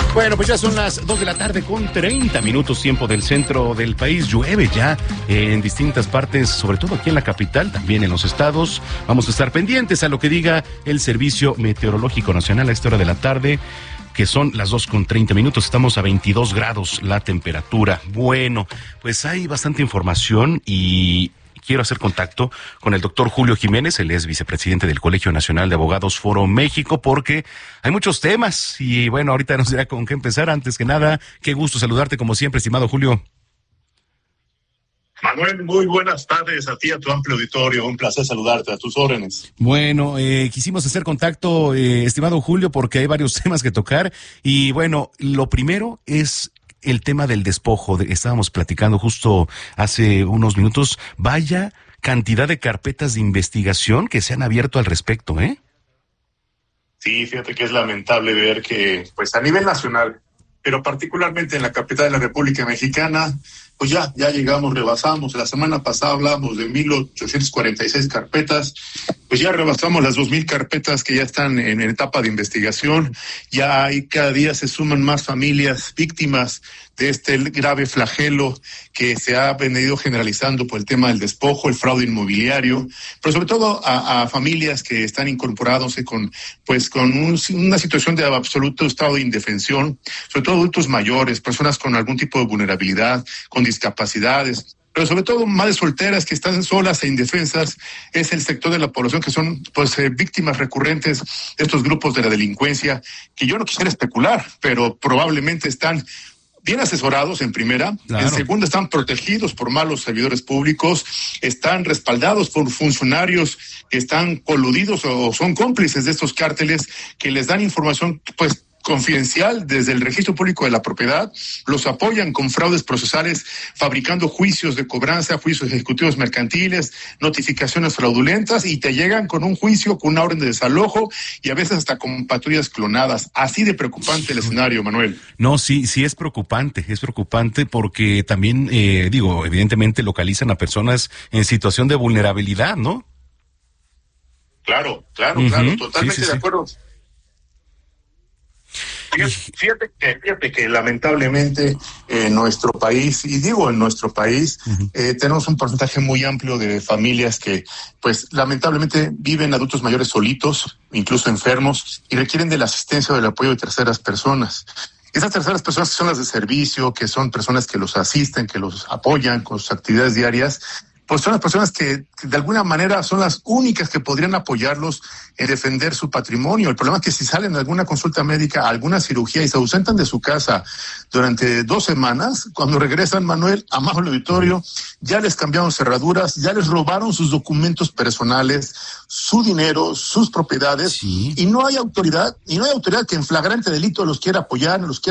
Bueno, pues ya son las 2 de la tarde con 30 minutos, tiempo del centro del país. Llueve ya en distintas partes, sobre todo aquí en la capital, también en los estados. Vamos a estar pendientes a lo que diga el Servicio Meteorológico Nacional a esta hora de la tarde, que son las 2:30. Estamos a 22 grados la temperatura. Bueno, pues hay bastante información y quiero hacer contacto con el doctor Julio Jiménez, él es vicepresidente del Colegio Nacional de Abogados Foro México, porque hay muchos temas y bueno, ahorita nos dirá con qué empezar. Antes que nada, qué gusto saludarte como siempre, estimado Julio. Manuel, muy buenas tardes a ti y a tu amplio auditorio, un placer saludarte, a tus órdenes. Bueno, quisimos hacer contacto, estimado Julio, porque hay varios temas que tocar y bueno, lo primero es el tema del despojo. Estábamos platicando justo hace unos minutos. Vaya cantidad de carpetas de investigación que se han abierto al respecto, ¿eh? Sí, fíjate que es lamentable ver que, pues a nivel nacional, pero particularmente en la capital de la República Mexicana, pues ya llegamos, rebasamos. La semana pasada hablamos de 1,846 carpetas, pues ya rebasamos las 2,000 carpetas que ya están en etapa de investigación. Ya hay, cada día se suman más familias víctimas de este grave flagelo que se ha venido generalizando por el tema del despojo, el fraude inmobiliario, pero sobre todo a familias que están incorporándose con una situación de absoluto estado de indefensión, sobre todo adultos mayores, personas con algún tipo de vulnerabilidad, con discapacidades, pero sobre todo madres solteras que están solas e indefensas. Es el sector de la población que son víctimas recurrentes de estos grupos de la delincuencia, que yo no quisiera especular, pero probablemente están bien asesorados en primera, claro. En segunda están protegidos por malos servidores públicos, están respaldados por funcionarios que están coludidos o son cómplices de estos cárteles que les dan información confidencial desde el registro público de la propiedad, los apoyan con fraudes procesales, fabricando juicios de cobranza, juicios ejecutivos mercantiles, notificaciones fraudulentas, y te llegan con un juicio, con una orden de desalojo y a veces hasta con patrullas clonadas. Así de preocupante el escenario, Manuel. No, sí es preocupante porque también, evidentemente localizan a personas en situación de vulnerabilidad, ¿no? Claro, totalmente de acuerdo. Fíjate que lamentablemente en nuestro país, tenemos un porcentaje muy amplio de familias que, pues lamentablemente viven adultos mayores solitos, incluso enfermos, y requieren de la asistencia o del apoyo de terceras personas. Esas terceras personas son las de servicio, que son personas que los asisten, que los apoyan con sus actividades diarias, pues son las personas que de alguna manera son las únicas que podrían apoyarlos en defender su patrimonio. El problema es que si salen a alguna consulta médica, a alguna cirugía y se ausentan de su casa durante 2 semanas, cuando regresan, Manuel, a más auditorio, ya les cambiaron cerraduras, ya les robaron sus documentos personales, su dinero, sus propiedades, sí. y no hay autoridad que en flagrante delito los quiera apoyar, los quiera